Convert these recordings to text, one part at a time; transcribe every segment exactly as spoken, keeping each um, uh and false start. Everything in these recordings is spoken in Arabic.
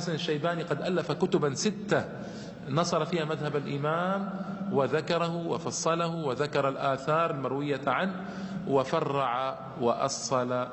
الحسن الشيباني قد ألف كتبا ستة نصر فيها مذهب الإمام وذكره وفصله وذكر الآثار المروية عنه وفرع وأصل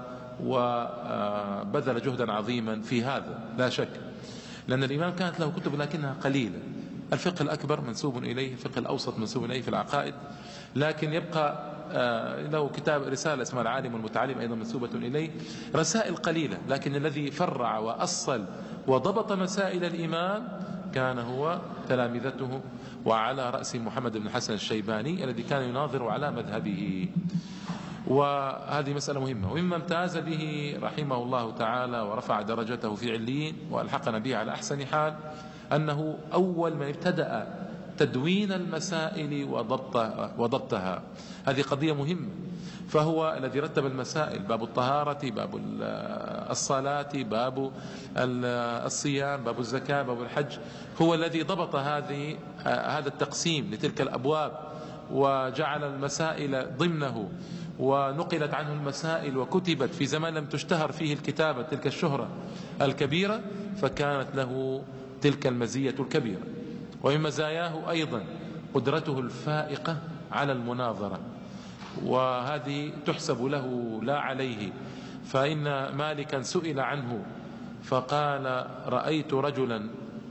وبذل جهدا عظيما في هذا لا شك، لأن الإمام كانت له كتب لكنها قليلة. الفقه الأكبر منسوب إليه، الفقه الأوسط منسوب إليه في العقائد، لكن يبقى له كتاب رسالة اسمها العالم والمتعلم أيضا منسوبة إليه، رسائل قليلة، لكن الذي فرع وأصل وضبط مسائل الإمام كان هو تلامذته، وعلى رأس محمد بن الحسن الشيباني الذي كان يناظر على مذهبه. وهذه مسألة مهمة. ومما امتاز به رحمه الله تعالى ورفع درجته في عليين وألحقنا به على أحسن حال أنه أول من ابتدأ تدوين المسائل وضبطها, وضبطها. هذه قضية مهمة، فهو الذي رتب المسائل، باب الطهارة، باب الصلاة، باب الصيام، باب الزكاة، باب الحج، هو الذي ضبط هذه هذا التقسيم لتلك الأبواب وجعل المسائل ضمنه، ونقلت عنه المسائل وكتبت في زمان لم تشتهر فيه الكتابة تلك الشهرة الكبيرة، فكانت له تلك المزية الكبيرة. ومن مزاياه أيضا قدرته الفائقة على المناظرة، وهذه تحسب له لا عليه. فإن مالكا سئل عنه فقال: رأيت رجلا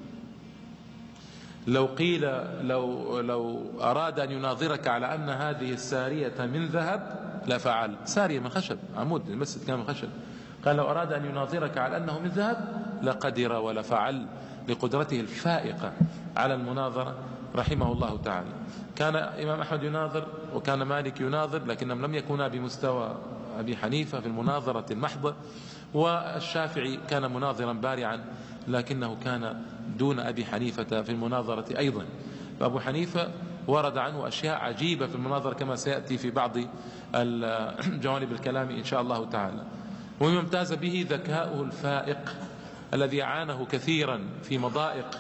لو قيل لو, لو أراد أن يناظرك على أن هذه السارية من ذهب لفعل. سارية من خشب، عمود المسجد كان من خشب، قال لو أراد أن يناظرك على أنه من ذهب لقدر ولفعل، لقدرته الفائقة على المناظرة رحمه الله تعالى. كان إمام أحمد يناظر وكان مالك يناظر، لكنهم لم يكونا بمستوى أبي حنيفة في المناظرة المحضة، والشافعي كان مناظرا بارعا لكنه كان دون أبي حنيفة في المناظرة أيضا. فأبو حنيفة ورد عنه أشياء عجيبة في المناظرة كما سيأتي في بعض جوانب الكلام إن شاء الله تعالى. ومما امتاز به ذكاؤه الفائق الذي عانه كثيرا في مضائق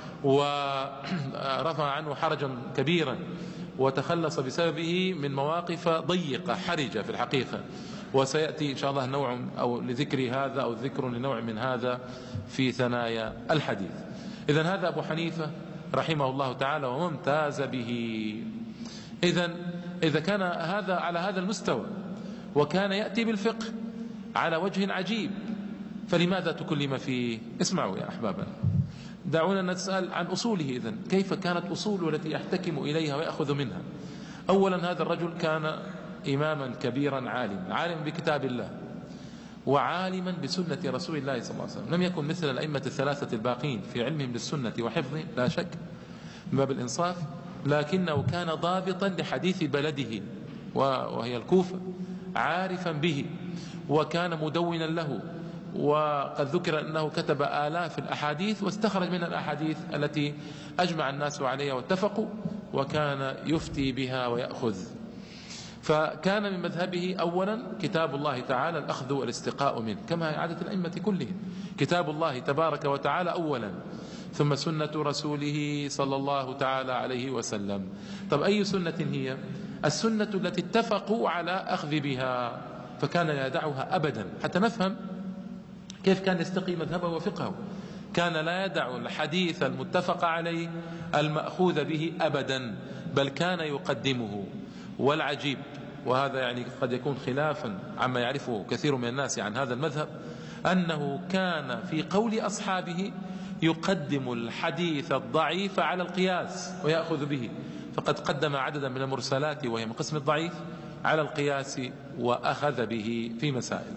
ورفع عنه حرجا كبيرا، وتخلص بسببه من مواقف ضيقة حرجة في الحقيقة، وسيأتي إن شاء الله نوع أو لذكر هذا أو ذكر لنوع من هذا في ثنايا الحديث. إذن هذا أبو حنيفة رحمه الله تعالى وممتاز به. إذن إذا كان هذا على هذا المستوى وكان يأتي بالفقه على وجه عجيب، فلماذا تكلم فيه؟ اسمعوا يا أحبابنا، دعونا نسأل عن أصوله. إذن كيف كانت أصوله التي يحتكم إليها ويأخذ منها؟ أولا هذا الرجل كان إماما كبيرا عالما، عالما بكتاب الله وعالما بسنة رسول الله صلى الله عليه وسلم. لم يكن مثل الأئمة الثلاثة الباقين في علمهم بالسنة وحفظهم لا شك من باب الإنصاف، لكنه كان ضابطا لحديث بلده وهي الكوفة، عارفا به، وكان مدونا له. وقد ذكر أنه كتب آلاف الأحاديث واستخرج من الأحاديث التي أجمع الناس عليها واتفقوا، وكان يفتي بها ويأخذ. فكان من مذهبه أولا كتاب الله تعالى الأخذ والاستقاء منه، كما هي عادة الأئمة كلهم، كتاب الله تبارك وتعالى أولا، ثم سنة رسوله صلى الله تعالى عليه وسلم. طب أي سنة هي؟ السنة التي اتفقوا على أخذ بها، فكان لا يدعها أبدا. حتى نفهم كيف كان يستقي مذهبه وفقهه، كان لا يدع الحديث المتفق عليه المأخوذ به أبدا، بل كان يقدمه. والعجيب، وهذا يعني قد يكون خلافا عما يعرفه كثير من الناس عن هذا المذهب، أنه كان في قول أصحابه يقدم الحديث الضعيف على القياس ويأخذ به، فقد قدم عددا من المرسلات وهي من قسم الضعيف على القياس وأخذ به في مسائل.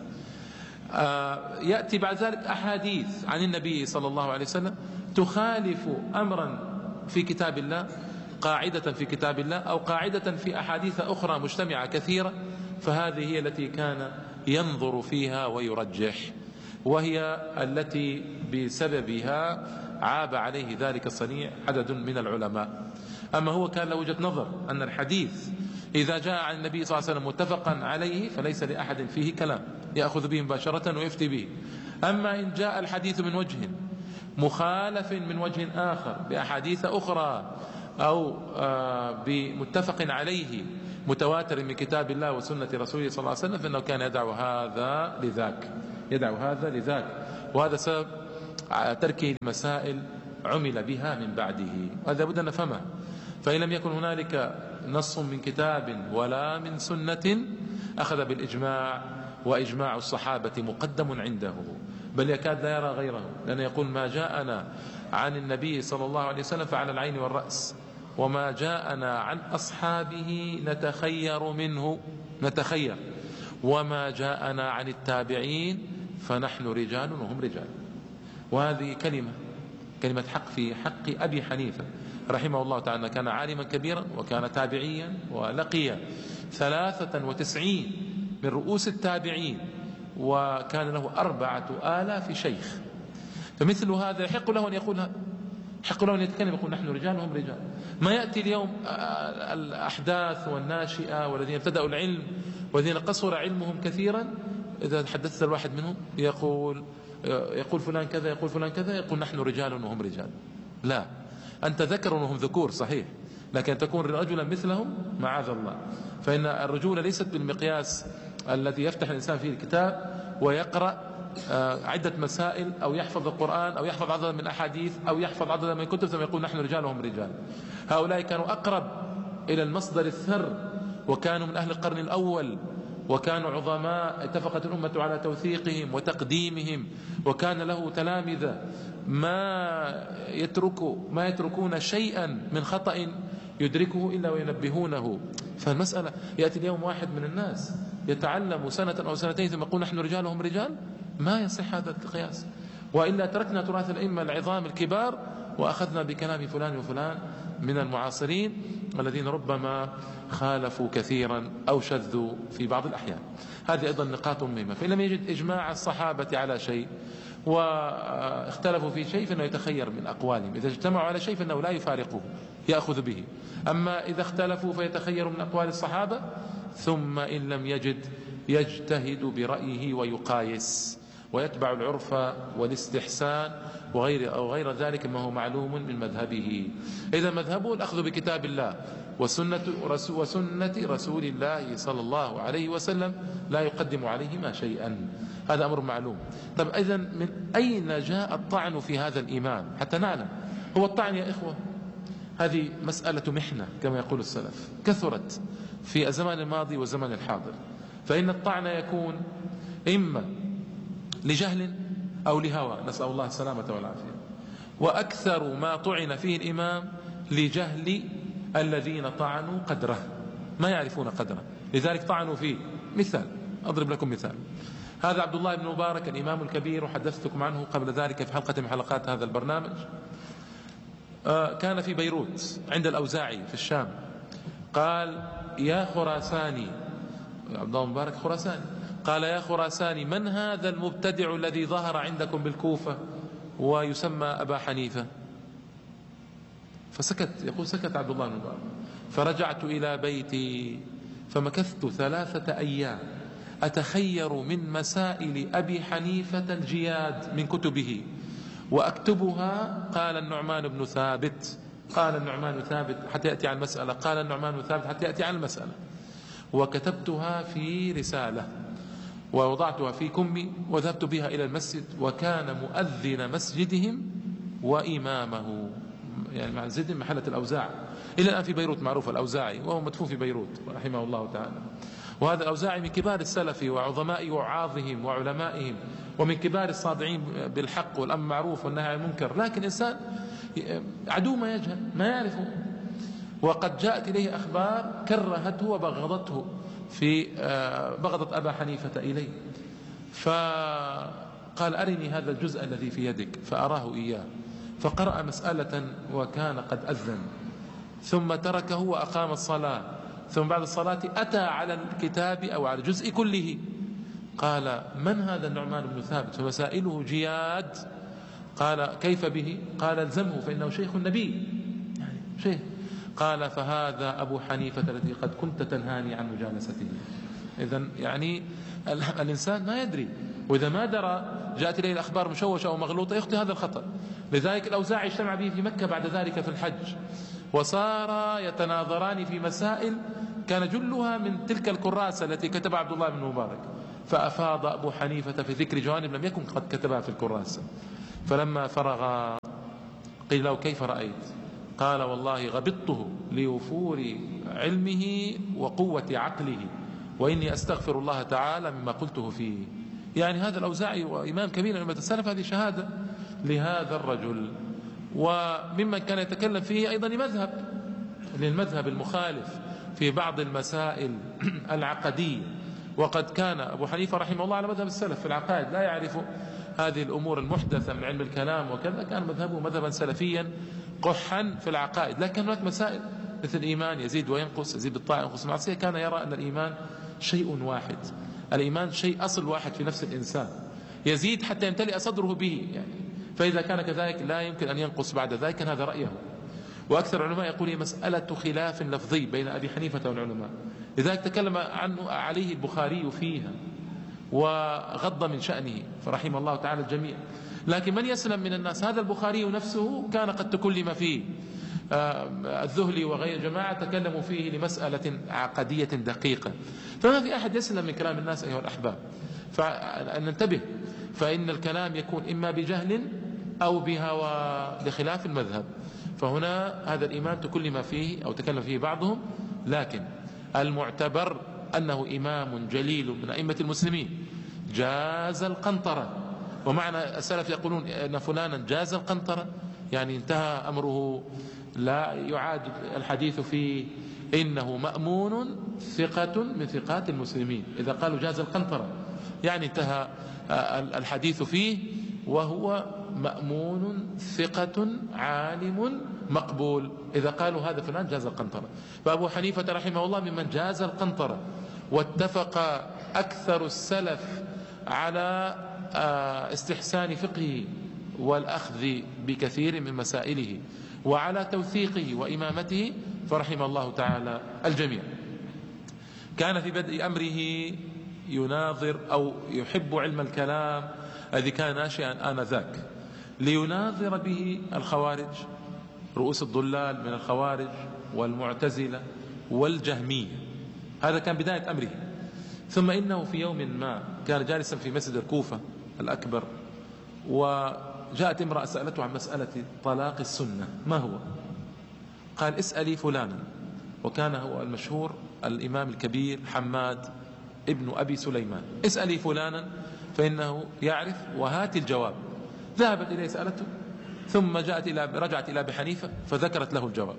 آه يأتي بعد ذلك أحاديث عن النبي صلى الله عليه وسلم تخالف أمرا في كتاب الله، قاعدة في كتاب الله أو قاعدة في أحاديث أخرى مجتمعة كثيرة، فهذه هي التي كان ينظر فيها ويرجح، وهي التي بسببها عاب عليه ذلك الصنيع عدد من العلماء. أما هو كان له وجهة نظر أن الحديث إذا جاء عن النبي صلى الله عليه وسلم متفقا عليه فليس لأحد فيه كلام، يأخذ به مباشرة ويفتي به. أما إن جاء الحديث من وجه مخالف من وجه آخر بأحاديث أخرى أو بمتفق عليه متواتر من كتاب الله وسنة رسوله صلى الله عليه وسلم، فإنه كان يدع هذا لذاك، يدع هذا لذاك. وهذا سبب تركه المسائل عمل بها من بعده. هذا بد أن نفهمه. فإن لم يكن هنالك نص من كتاب ولا من سنة أخذ بالإجماع، وإجماع الصحابة مقدم عنده، بل يكاد لا يرى غيره، لأنه يقول ما جاءنا عن النبي صلى الله عليه وسلم فعلى العين والرأس، وما جاءنا عن أصحابه نتخير منه نتخير، وما جاءنا عن التابعين فنحن رجال وهم رجال. وهذه كلمة كلمة حق في حق أبي حنيفة رحمه الله تعالى. كان عالما كبيرا، وكان تابعيا، ولقي ثلاثة وتسعين من رؤوس التابعين، وكان له أربعة آلاف شيخ. فمثل هذا يحق له أن يقول يحق له أن يتكلم يقول نحن رجال وهم رجال. ما يأتي اليوم الأحداث والناشئة والذين ابتدأوا العلم والذين قصر علمهم كثيرا، إذا حدثت الواحد منهم يقول يقول فلان كذا، يقول فلان كذا، يقول نحن رجال وهم رجال. لا، أنت ذكر وهم ذكور صحيح، لكن تكون رجلا مثلهم معاذ الله. فإن الرجولة ليست بالمقياس الذي يفتح الإنسان فيه الكتاب ويقرأ عدة مسائل، أو يحفظ القرآن، أو يحفظ عددا من الأحاديث، أو يحفظ عددا من الكتب ثم يقول نحن رجال وهم رجال. هؤلاء كانوا أقرب إلى المصدر الثر، وكانوا من أهل القرن الأول، وكانوا عظماء اتفقت الأمة على توثيقهم وتقديمهم، وكان له تلامذة ما يتركوا ما يتركون شيئا من خطأ يدركه إلا وينبهونه. فالمسألة يأتي اليوم واحد من الناس يتعلم سنة أو سنتين ثم يقول نحن رجال وهم رجال، ما يصح هذا القياس. وإلا تركنا تراث الأئمة العظام الكبار وأخذنا بكلام فلان وفلان من المعاصرين الذين ربما خالفوا كثيرا أو شذوا في بعض الأحيان. هذه أيضا نقاط مهمة. فإن لم يجد إجماع الصحابة على شيء واختلفوا في شيء فإنه يتخير من أقوالهم. إذا اجتمعوا على شيء فإنه لا يفارقه، يأخذ به. أما إذا اختلفوا فيتخير من أقوال الصحابة، ثم إن لم يجد يجتهد برأيه ويقايس ويتبع العرف والاستحسان وغير أو غير ذلك ما هو معلوم من مذهبه. إذا مذهبه الأخذ بكتاب الله وسنة رسول, وسنة رسول الله صلى الله عليه وسلم، لا يقدم عليهما شيئا. هذا أمر معلوم. طب إذا من أين جاء الطعن في هذا الإمام حتى نعلم؟ هو الطعن يا إخوة هذه مسألة محنة كما يقول السلف، كثرت في الزمان الماضي والزمان الحاضر. فإن الطعن يكون إما لجهل أو لهوى، نسأل الله السلامة والعافية. وأكثر ما طعن فيه الإمام لجهل الذين طعنوا قدره، ما يعرفون قدره، لذلك طعنوا فيه. مثال، أضرب لكم مثال. هذا عبد الله بن مبارك الإمام الكبير، وحدثتكم عنه قبل ذلك في حلقة من حلقات هذا البرنامج. كان في بيروت عند الأوزاعي في الشام. قال يا خراساني، عبد الله بن مبارك خراساني، قال يا خراساني من هذا المبتدع الذي ظهر عندكم بالكوفة ويسمى أبا حنيفة؟ فسكت، يقول سكت عبد الله بن مبارك. فرجعت إلى بيتي فمكثت ثلاثة أيام أتخير من مسائل أبي حنيفة الجياد من كتبه وأكتبها. قال النعمان بن ثابت قال النعمان ثابت حتى يأتي عن المسألة قال النعمان ثابت حتى يأتي عن المسألة. وكتبتها في رسالة ووضعتها في كمي وذهبت بها إلى المسجد، وكان مؤذن مسجدهم وإمامه، يعني مسجد محلة الأوزاع إلى الآن في بيروت، معروف الأوزاعي، وهو مدفون في بيروت رحمه الله تعالى. وهذا الأوزاعي من كبار السلف وعظماء وعاظهم وعلمائهم، ومن كبار الصادعين بالحق والأمر معروف والنهي عن المنكر، لكن إنسان عدو ما يجهل ما يعرفه. وقد جاءت إليه أخبار كرهته وبغضته، في بغضت أبا حنيفة إليه. فقال أرني هذا الجزء الذي في يدك، فأراه إياه. فقرأ مسألة وكان قد أذن، ثم تركه وأقام الصلاة، ثم بعد الصلاة أتى على الكتاب أو على الجزء كله. قال من هذا النعمان بن ثابت؟ فمسائله جياد. قال كيف به؟ قال الزمه فإنه شيخ النبي، يعني شيخ. قال فهذا أبو حنيفة الذي قد كنت تنهاني عن مجالسته. إذن يعني الإنسان ما يدري، وإذا ما درى جاءت إليه الأخبار مشوشة أو مغلوطة يخطئ هذا الخطأ. لذلك الأوزاعي اجتمع به في مكة بعد ذلك في الحج، وصار يتناظران في مسائل كان جلها من تلك الكراسة التي كتبها عبد الله بن مبارك. فأفاض أبو حنيفة في ذكر جوانب لم يكن قد كتبها في الكراسة، فلما فرغ قيل له كيف رأيت؟ قال والله غبطته لوفور علمه وقوة عقله، وإني أستغفر الله تعالى مما قلته فيه. يعني هذا الأوزاعي وإمام كبير من أئمة السلف، هذه شهادة لهذا الرجل. وممن كان يتكلم فيه أيضا مذهب للمذهب المخالف في بعض المسائل العقدية، وقد كان أبو حنيفة رحمه الله على مذهب السلف في العقائد، لا يعرف هذه الأمور المحدثة من علم الكلام وكذا، كان مذهبه مذهبا سلفيا قحا في العقائد. لكن هناك مسائل مثل الإيمان يزيد وينقص، يزيد بالطاعة ينقص المعصية، كان يرى أن الإيمان شيء واحد، الإيمان شيء أصل واحد في نفس الإنسان، يزيد حتى يمتلئ صدره به يعني، فإذا كان كذلك لا يمكن أن ينقص بعد ذلك. كان هذا رأيه. وأكثر العلماء يقول هي مسألة خلاف لفظي بين أبي حنيفة والعلماء، لذلك تكلم عنه عليه البخاري فيها وغض من شأنه فرحم الله تعالى الجميع. لكن من يسلم من الناس؟ هذا البخاري نفسه كان قد تكلم فيه، الذهلي وغير جماعة تكلموا فيه لمسألة عقدية دقيقة، فما في أحد يسلم من كلام الناس أيها الأحباب، فننتبه، فإن الكلام يكون إما بجهل أو بهوى لخلاف المذهب. فهنا هذا الإمام تكلم فيه أو تكلم فيه بعضهم، لكن المعتبر أنه إمام جليل من أئمة المسلمين جاز القنطرة. ومعنى السلف يقولون أن فلانا جاز القنطرة يعني انتهى أمره، لا يعاد الحديث فيه، إنه مأمون ثقة من ثقات المسلمين. إذا قالوا جاز القنطرة يعني انتهى الحديث فيه، وهو مأمون ثقة عالم مقبول. إذا قالوا هذا فلان جاز القنطرة. فأبو حنيفة رحمه الله ممن جاز القنطرة، واتفق أكثر السلف على استحسان فقهه والأخذ بكثير من مسائله وعلى توثيقه وإمامته، فرحم الله تعالى الجميع. كان في بدء أمره يناظر أو يحب علم الكلام الذي كان ناشئا آنذاك، ليناظر به الخوارج، رؤوس الضلال من الخوارج والمعتزلة والجهمية. هذا كان بداية أمره. ثم إنه في يوم ما كان جالسا في مسجد الكوفة الأكبر، وجاءت امرأة سألته عن مسألة طلاق السنة ما هو؟ قال اسألي فلانا، وكان هو المشهور الإمام الكبير حماد ابن أبي سليمان، اسألي فلانا فإنه يعرف وهات الجواب. ذهبت إليه سألته، ثم جاءت إلى رجعت إلى أبي حنيفة فذكرت له الجواب،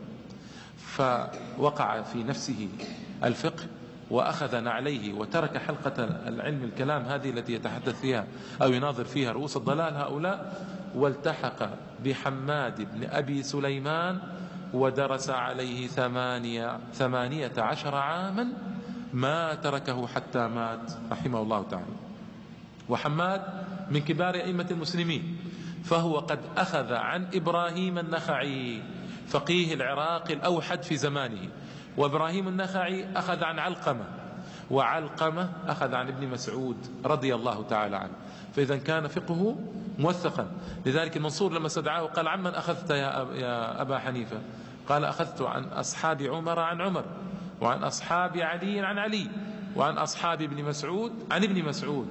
فوقع في نفسه الفقه وأخذ نعليه وترك حلقة العلم الكلام هذه التي يتحدث فيها أو يناظر فيها رؤوس الضلال هؤلاء، والتحق بحماد بن أبي سليمان ودرس عليه ثمانية, ثمانية عشر عاما، ما تركه حتى مات رحمه الله تعالى. وحماد من كبار أئمة المسلمين، فهو قد أخذ عن إبراهيم النخعي فقيه العراق الأوحد في زمانه، وإبراهيم النخعي أخذ عن علقمة، وعلقمة أخذ عن ابن مسعود رضي الله تعالى عنه. فإذا كان فقهه موثقا. لذلك المنصور لما استدعاه قال عمن أخذت يا أبا حنيفة؟ قال أخذت عن أصحاب عمر عن عمر، وعن أصحاب علي عن علي، وعن أصحاب ابن مسعود عن ابن مسعود،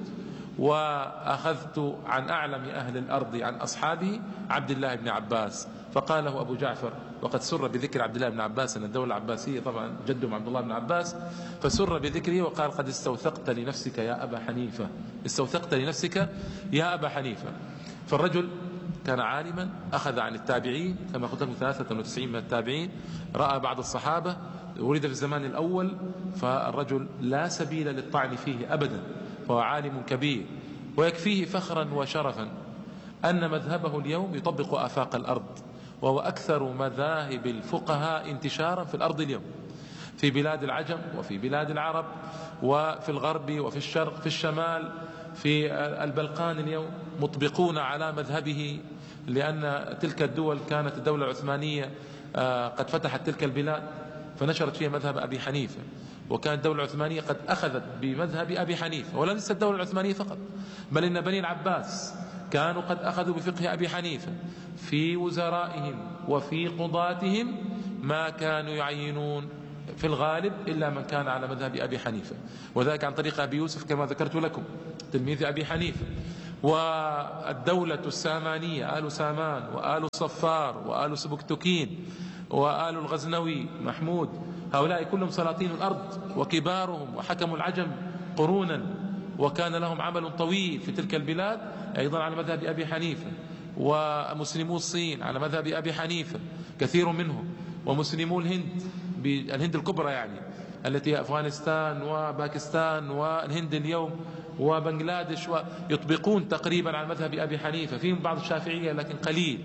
وأخذت عن أعلم أهل الأرض عن أصحابه عبد الله بن عباس. فقال له أبو جعفر، وقد سر بذكر عبد الله بن عباس أن الدولة العباسية طبعا جدهم عبد الله بن عباس، فسر بذكره وقال قد استوثقت لنفسك يا أبا حنيفة، استوثقت لنفسك يا أبا حنيفة. فالرجل كان عالما، أخذ عن التابعين كما قلت لكم ثلاثة وتسعين من التابعين، رأى بعض الصحابة، ولد في الزمان الأول، فالرجل لا سبيل للطعن فيه أبدا، فهو عالم كبير. ويكفيه فخرا وشرفا أن مذهبه اليوم يطبق آفاق الأرض، وهو أكثر مذاهب الفقهاء انتشارا في الأرض اليوم، في بلاد العجم وفي بلاد العرب وفي الغرب وفي الشرق، في الشمال، في البلقان اليوم مطبقون على مذهبه، لأن تلك الدول كانت الدولة العثمانية قد فتحت تلك البلاد فنشرت فيها مذهب أبي حنيفة، وكانت الدولة العثمانية قد أخذت بمذهب أبي حنيفة. ولم تست الدولة العثمانية فقط، بل إن بني العباس كانوا قد أخذوا بفقه أبي حنيفة في وزرائهم وفي قضاتهم، ما كانوا يعينون في الغالب إلا من كان على مذهب أبي حنيفة، وذلك عن طريق أبي يوسف كما ذكرت لكم تلميذ أبي حنيفة. والدولة السامانية آل سامان وآل صفار وآل سبكتكين وآل الغزنوي محمود، هؤلاء كلهم سلاطين الأرض وكبارهم، وحكموا العجم قرونا، وكان لهم عمل طويل في تلك البلاد، أيضا على مذهب أبي حنيفة. ومسلمو الصين على مذهب أبي حنيفة كثير منهم، ومسلمو الهند، بالهند الكبرى يعني التي هي أفغانستان وباكستان والهند اليوم وبنغلاديش، ويطبقون تقريبا على مذهب أبي حنيفة، فيهم بعض الشافعية لكن قليل.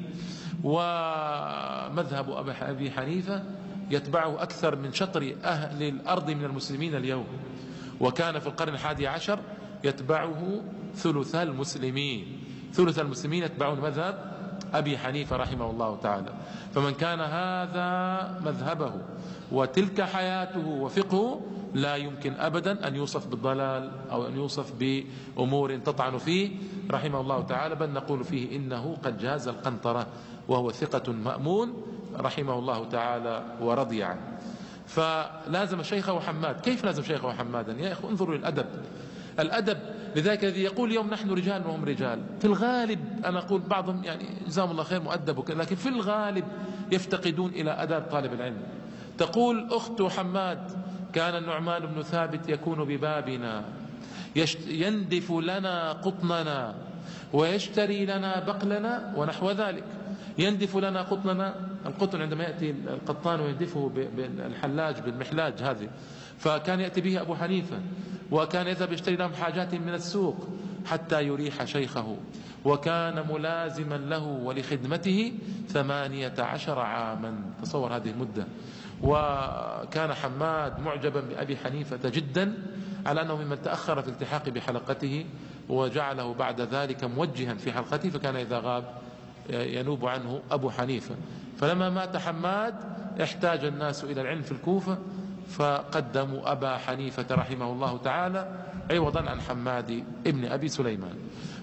ومذهب أبي حنيفة يتبعه أكثر من شطر أهل الأرض من المسلمين اليوم، وكان في القرن الحادي عشر يتبعه ثلث المسلمين، ثلث المسلمين يتبعون مذهب أبي حنيفة رحمه الله تعالى. فمن كان هذا مذهبه وتلك حياته وفقهه لا يمكن أبدا أن يوصف بالضلال أو أن يوصف بأمور تطعن فيه رحمه الله تعالى، بل نقول فيه إنه قد جاز القنطرة، وهو ثقة مأمون رحمه الله تعالى ورضي عنه. فلازم شيخه حماد. كيف لازم شيخه حمادا؟ يا إخوة انظروا للأدب، الأدب. لذلك الذي يقول اليوم نحن رجال وهم رجال، في الغالب أنا أقول بعضهم يعني جزاهم الله خير مؤدب، لكن في الغالب يفتقدون إلى أدب طالب العلم. تقول أخت حماد: كان النعمان بن ثابت يكون ببابنا يندف لنا قطننا ويشتري لنا بقلنا ونحو ذلك. يندف لنا قطننا، القطن عندما يأتي القطان ويندفه بالحلاج بالمحلاج هذه، فكان يأتي به أبو حنيفة، وكان يذهب يشتري لهم حاجات من السوق حتى يريح شيخه، وكان ملازما له ولخدمته ثمانية عشر عاما. تصور هذه المدة. وكان حماد معجبا بأبي حنيفة جدا، على أنه ممن تأخر في الالتحاق بحلقته، وجعله بعد ذلك موجها في حلقته، فكان إذا غاب ينوب عنه أبو حنيفة. فلما مات حماد احتاج الناس إلى العلم في الكوفة، فقدموا أبا حنيفة رحمه الله تعالى عوضا عن حماد ابن أبي سليمان.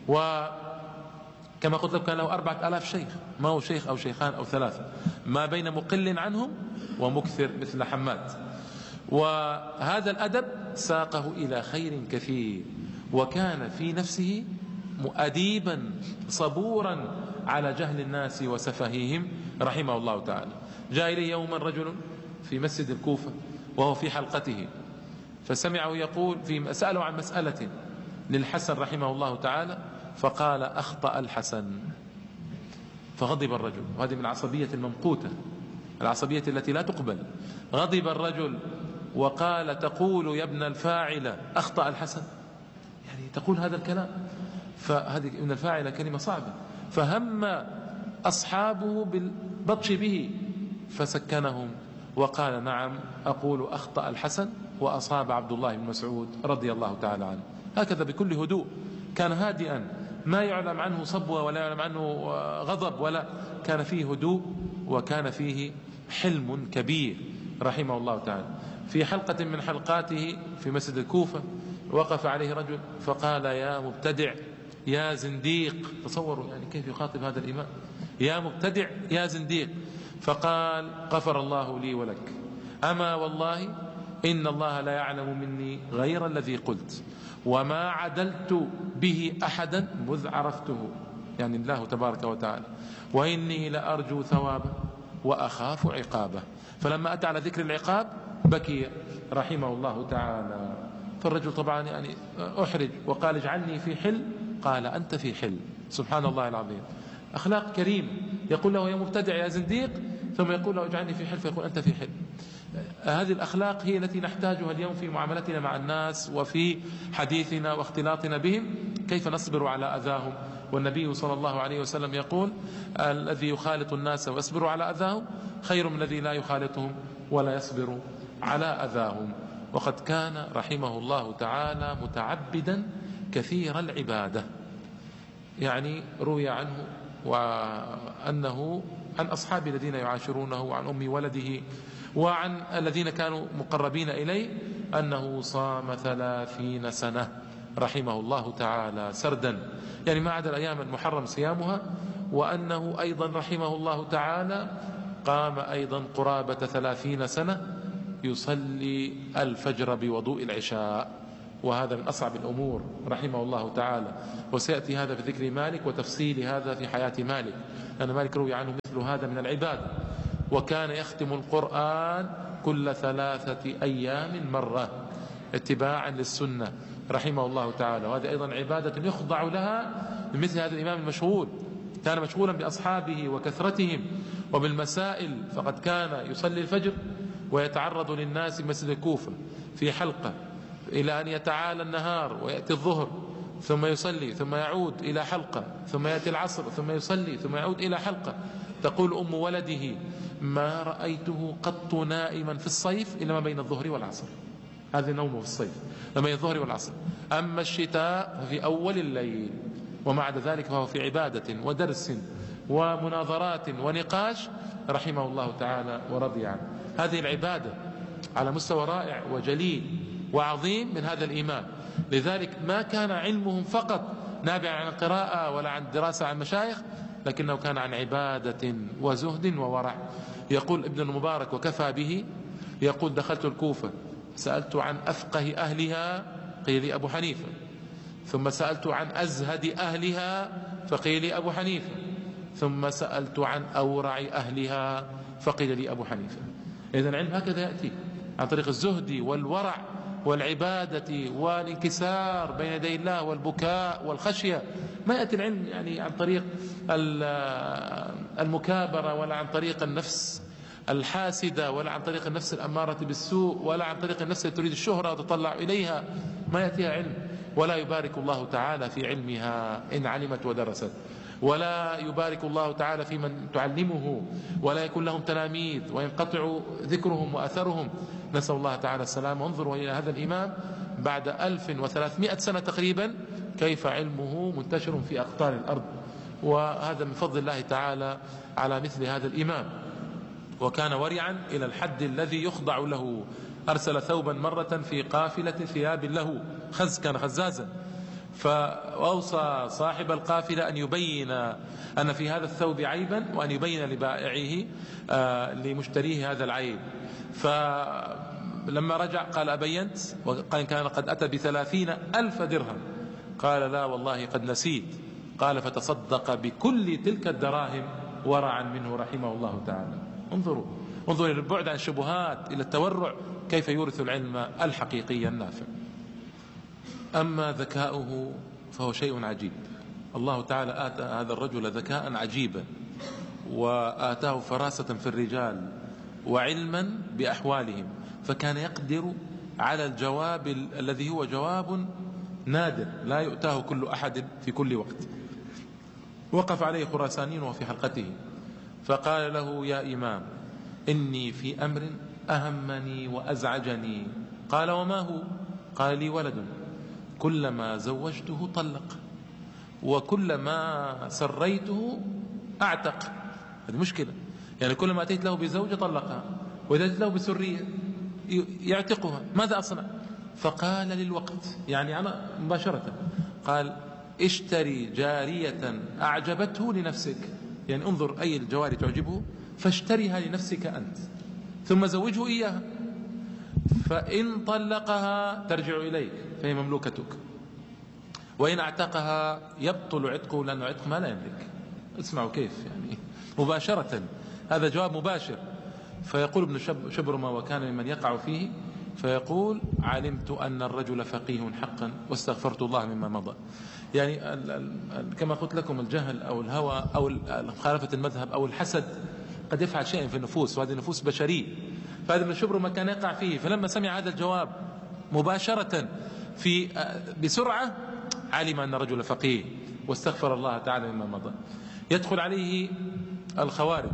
وكما قلت لك كان له أربعة آلاف شيخ، ما هو شيخ أو شيخان أو ثلاثة، ما بين مقل عنهم ومكثر مثل حماد. وهذا الأدب ساقه إلى خير كثير، وكان في نفسه مؤديبا صبورا على جهل الناس وسفههم رحمه الله تعالى. جاء إليه يوما رجل في مسجد الكوفة وهو في حلقته، فسمعه يقول في سأله عن مسألة للحسن رحمه الله تعالى، فقال: أخطأ الحسن. فغضب الرجل، وهذه من العصبية الممقوتة، العصبية التي لا تقبل. غضب الرجل وقال: تقول يا ابن الفاعل أخطأ الحسن؟ يعني تقول هذا الكلام؟ فهذه ابن الفاعل كلمة صعبة. فهم أصحابه بالبطش به فسكنهم وقال: نعم أقول أخطأ الحسن وأصاب عبد الله بن مسعود رضي الله تعالى عنه. هكذا بكل هدوء، كان هادئا، ما يعلم عنه صبوة ولا يعلم عنه غضب، ولا كان فيه هدوء وكان فيه حلم كبير رحمه الله تعالى. في حلقة من حلقاته في مسجد الكوفة وقف عليه رجل فقال: يا مبتدع يا زنديق. تصوروا يعني كيف يخاطب هذا الإمام: يا مبتدع يا زنديق. فقال: غفر الله لي ولك، أما والله إن الله لا يعلم مني غير الذي قلت، وما عدلت به أحدا مذ عرفته، يعني الله تبارك وتعالى، وإني لأرجو ثوابه وأخاف عقابه. فلما أتى على ذكر العقاب بكي رحمه الله تعالى. فالرجل طبعا يعني أحرج وقال: اجعلني في حل. قال: أنت في حل. سبحان الله العظيم، أخلاق كريم. يقول له: يا مبتدع يا زنديق، ثم يقول له: اجعلني في حل، فيقول: أنت في حل. هذه الأخلاق هي التي نحتاجها اليوم في معاملتنا مع الناس وفي حديثنا واختلاطنا بهم، كيف نصبر على أذاهم. والنبي صلى الله عليه وسلم يقول: الذي يخالط الناس ويصبر على أذاهم خير من الذي لا يخالطهم ولا يصبر على أذاهم. وقد كان رحمه الله تعالى متعبدا كثير العبادة، يعني روي عنه وأنه عن أصحابه الذين يعاشرونه وعن أم ولده وعن الذين كانوا مقربين إليه أنه صام ثلاثين سنة رحمه الله تعالى سردا، يعني ما عدا الأيام المحرم صيامها. وأنه أيضا رحمه الله تعالى قام أيضا قرابة ثلاثين سنة يصلي الفجر بوضوء العشاء، وهذا من أصعب الأمور رحمه الله تعالى. وسيأتي هذا في ذكر مالك وتفصيل هذا في حياة مالك، لأن مالك روي عنه مثل هذا من العبادة. وكان يختم القرآن كل ثلاثة أيام مرة اتباعا للسنة رحمه الله تعالى. وهذه أيضا عبادة يخضع لها مثل هذا الإمام المشغول، كان مشغولا بأصحابه وكثرتهم وبالمسائل، فقد كان يصلي الفجر ويتعرض للناس مسجد الكوفة في حلقة إلى أن يتعالى النهار ويأتي الظهر ثم يصلي ثم يعود إلى حلقة ثم يأتي العصر ثم يصلي ثم يعود إلى حلقة. تقول أم ولده: ما رأيته قط نائما في الصيف إلا ما بين الظهر والعصر. هذا نومه في الصيف ما بين الظهر والعصر. أما الشتاء ففي أول الليل، ومع ذلك فهو في عبادة ودرس ومناظرات ونقاش رحمه الله تعالى ورضي عنه. هذه العبادة على مستوى رائع وجليل وعظيم من هذا الإمام. لذلك ما كان علمهم فقط نابعا عن القراءة ولا عن الدراسة عن مشايخ، لكنه كان عن عبادة وزهد وورع. يقول ابن المبارك وكفى به، يقول: دخلت الكوفة سألت عن أفقه أهلها قيل لي أبو حنيفة، ثم سألت عن أزهد أهلها فقيل لي أبو حنيفة، ثم سألت عن أورع أهلها فقيل لي أبو حنيفة. إذن العلم هكذا يأتي عن طريق الزهد والورع والعبادة والانكسار بين يدي الله والبكاء والخشية. ما يأتي العلم يعني عن طريق المكابرة ولا عن طريق النفس الحاسدة ولا عن طريق النفس الأمارة بالسوء ولا عن طريق النفس التي تريد الشهرة وتطلع إليها. ما يأتيها علم، ولا يبارك الله تعالى في علمها إن علمت ودرست، ولا يبارك الله تعالى في من تعلمه، ولا يكون لهم تلاميذ وينقطع ذكرهم وأثرهم. نسأل الله تعالى السلام. وانظروا إلى هذا الإمام بعد ألف وثلاثمائة سنة تقريبا كيف علمه منتشر في أقطار الأرض، وهذا من فضل الله تعالى على مثل هذا الإمام. وكان ورعا إلى الحد الذي يخضع له. أرسل ثوبا مرة في قافلة ثياب له خز، كان خزازا، فأوصى صاحب القافلة أن يبين أن في هذا الثوب عيبا وأن يبين لبائعه آه لمشتريه هذا العيب. فلما رجع قال: أبينت؟ وقال كان قد أتى بثلاثين ألف درهم. قال: لا والله قد نسيت. قال: فتصدق بكل تلك الدراهم ورعا منه رحمه الله تعالى. انظروا انظروا إلى البعد عن الشبهات إلى التورع، كيف يورث العلم الحقيقي النافع. أما ذكاؤه فهو شيء عجيب. الله تعالى آتى هذا الرجل ذكاء عجيبا، وآتاه فراسة في الرجال وعلما بأحوالهم، فكان يقدر على الجواب الذي هو جواب نادر لا يؤتاه كل أحد في كل وقت. وقف عليه خراساني وهو في حلقته فقال له: يا إمام، إني في أمر أهمني وأزعجني. قال: وما هو؟ قال: لي ولد كلما زوجته طلق، وكلما سريته أعتق. هذه مشكلة، يعني كلما أتيت له بزوجة طلقها، وإذا أتيت له بسرية يعتقها، ماذا أصنع؟ فقال: للوقت، يعني أنا مباشرة قال: اشتري جارية أعجبته لنفسك، يعني انظر أي الجواري تعجبه فاشتريها لنفسك أنت، ثم زوجه إياها، فإن طلقها ترجع إليك فهي مملوكتك، وإن اعتقها يبطل عتقه لأنه عتق ما لا يملك. اسمعوا كيف يعني مباشرة، هذا جواب مباشر. فيقول ابن شبرمة وكان ممن يقع فيه، فيقول: علمت أن الرجل فقيه حقا واستغفرت الله مما مضى. يعني كما قلت لكم الجهل أو الهوى أو مخالفة المذهب أو الحسد قد يفعل شيئا في النفوس، وهذه نفوس بشرية. فهذا ابن شبرمة كان يقع فيه، فلما سمع هذا الجواب مباشرة في بسرعة علم أن الرجل فقيه واستغفر الله تعالى مما مضى. يدخل عليه الخوارج.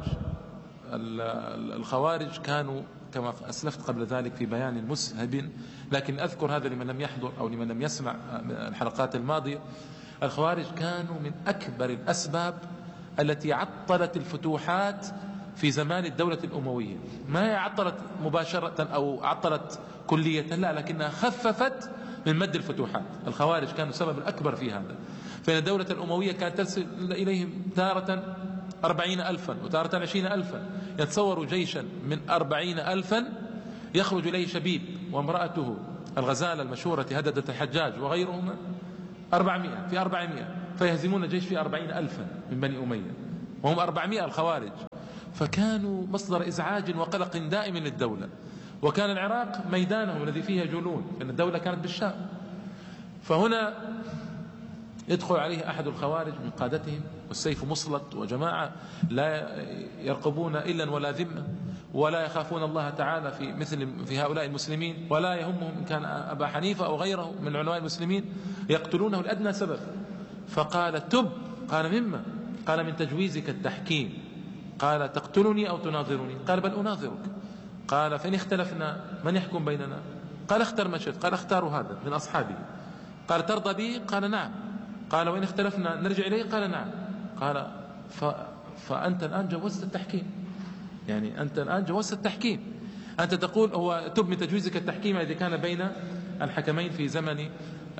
الخوارج كانوا كما أسلفت قبل ذلك في بيان مسهب، لكن أذكر هذا لمن لم يحضر أو لمن لم يسمع الحلقات الماضية. الخوارج كانوا من أكبر الأسباب التي عطلت الفتوحات في زمان الدولة الأموية. ما هي عطلت مباشرة أو عطلت كلية، لا، لكنها خففت من مد الفتوحات. الخوارج كانوا السبب الأكبر في هذا، فإن الدولة الأموية كانت ترسل إليهم تارة أربعين ألفا وتارة عشرين ألفا. يتصوروا جيشا من أربعين ألفا يخرج إليه شبيب وامرأته الغزالة المشهورة هددت الحجاج وغيرهما أربعمائة في أربعمائة، فيهزمون الجيش في أربعين ألفا من بني أمية، وهم أربعمائة الخوارج. فكانوا مصدر إزعاج وقلق دائم للدولة، وكان العراق ميدانهم الذي فيه يجولون، لأن الدولة كانت بالشام. فهنا يدخل عليه أحد الخوارج من قادتهم والسيف مسلط، وجماعة لا يرقبون إلا ولا ذمة، ولا يخافون الله تعالى في مثل في هؤلاء المسلمين، ولا يهمهم إن كان أبا حنيفة أو غيره من علماء المسلمين، يقتلونه لأدنى سبب. فقال تب. قال مما؟ قال من تجويزك التحكيم. قال تقتلني أو تناظرني؟ قال بل أناظرك. قال فإن اختلفنا من يحكم بيننا؟ قال اختر ما شئت. قال اختار هذا من أصحابه. قال ترضى به؟ قال نعم. قال وإن اختلفنا نرجع إليه؟ قال نعم. قال ف... فأنت الآن جوزت التحكيم، يعني أنت الآن جوزت التحكيم. أنت تقول هو تب من تجويزك التحكيم الذي كان بين الحكمين في زمن